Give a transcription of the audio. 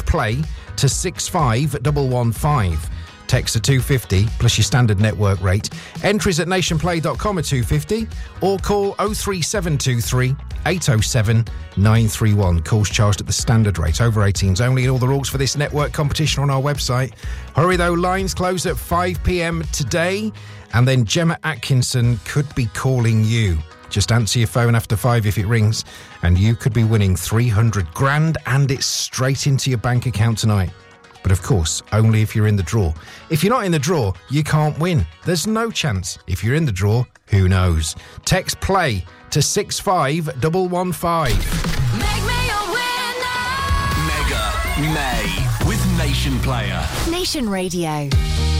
play to 65115. Text to 250 plus your standard network rate. Entries at nationplay.com are 250 or call 03723 807 931. Calls charged at the standard rate. Over 18s only, and all the rules for this network competition on our website. Hurry though, lines close at 5 p.m. today, and then Gemma Atkinson could be calling you. Just answer your phone after 5 if it rings, and you could be winning 300 grand, and it's straight into your bank account tonight. But of course, only if you're in the draw. If you're not in the draw, you can't win. There's no chance. If you're in the draw, who knows? Text play to 65115. Make me a winner. Mega May with Nation Player. Nation Radio.